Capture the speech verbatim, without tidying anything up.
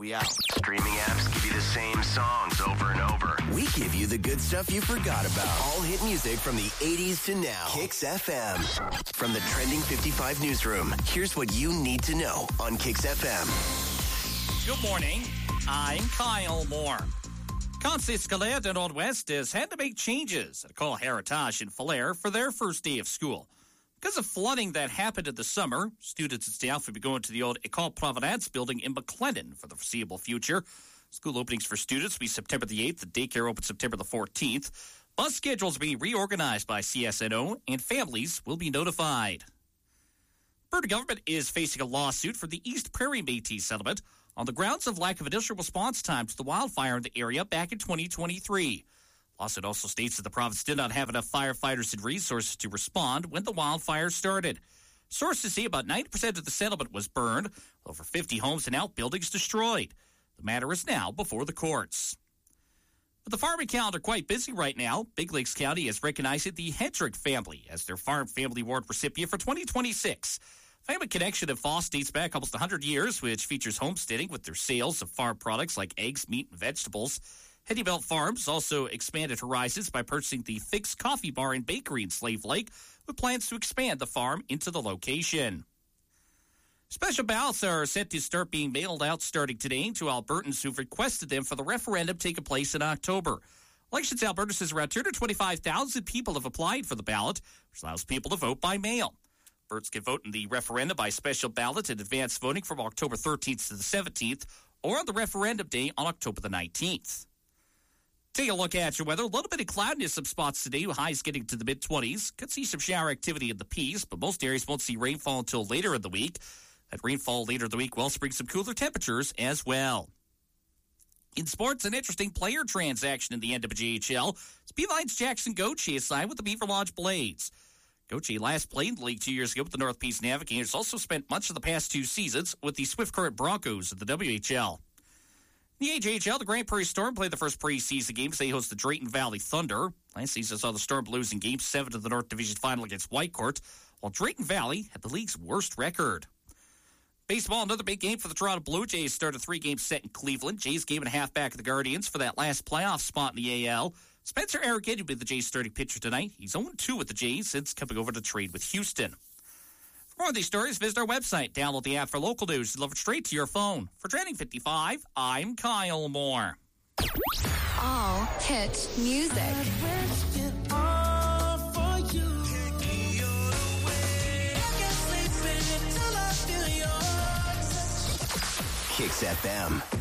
We out. Streaming apps give you the same songs over and over. We give you the good stuff you forgot about. All hit music from the eighties to now. Kicks F M. From the Trending fifty-five newsroom, here's what you need to know on Kicks F M. Good morning. I'm Kyle Moore. Conseil Scolaire de Nord-Ouest has had to make changes at École Héritage in Falher for their first day of school. Because of flooding that happened in the summer, students and staff will be going to the old École Providence building in McLennan for the foreseeable future. School openings for students will be September the eighth. The daycare opens September the fourteenth. Bus schedules are being reorganized by C S N O, and families will be notified. Alberta government is facing a lawsuit for the East Prairie Métis settlement on the grounds of lack of initial response time to the wildfire in the area back in twenty twenty-three. Lawsuit also states that the province did not have enough firefighters and resources to respond when the wildfire started. Sources say about ninety percent of the settlement was burned, with over fifty homes and outbuildings destroyed. The matter is now before the courts. But the farming calendar quite busy right now. Big Lakes County is recognizing the Hedrick family as their Farm Family Award recipient for twenty twenty-six. Family Connection of Foss dates back almost one hundred years, which features homesteading with their sales of farm products like eggs, meat, and vegetables. Heady Belt Farms also expanded horizons by purchasing the Fix Coffee Bar and Bakery in Slave Lake, with plans to expand the farm into the location. Special ballots are set to start being mailed out starting today to Albertans who've requested them for the referendum taking place in October. Elections Alberta says around two hundred twenty-five thousand people have applied for the ballot, which allows people to vote by mail. Albertans can vote in the referendum by special ballot and advance voting from October thirteenth to the seventeenth, or on the referendum day on October the nineteenth. Take a look at your weather. A little bit of cloudiness some spots today. Highs getting to the mid-twenties. Could see some shower activity in the Peace, but most areas won't see rainfall until later in the week. That rainfall later in the week will bring some cooler temperatures as well. In sports, an interesting player transaction in the N W J H L. It's Beeline's Jackson Gauthier signed with the Beaver Lodge Blades. Gauthier last played in the league two years ago with the North Peace Navigators. Also spent much of the past two seasons with the Swift Current Broncos of the W H L. In the A J H L, the Grand Prairie Storm played the first preseason games. They host the Drayton Valley Thunder. Last season saw the Storm lose in Game seven of the North Division Final against Whitecourt, while Drayton Valley had the league's worst record. Baseball, another big game for the Toronto Blue Jays. Started a three-game set in Cleveland. Jays game and a half back of the Guardians for that last playoff spot in the A L. Spencer Arrogate will be the Jays' starting pitcher tonight. He's oh and two with the Jays since coming over to trade with Houston. For more of these stories, visit our website. Download the app for local news. Delivered straight to your phone. For Trending fifty-five, I'm Kyle Moore. All hit music. Kicks F M.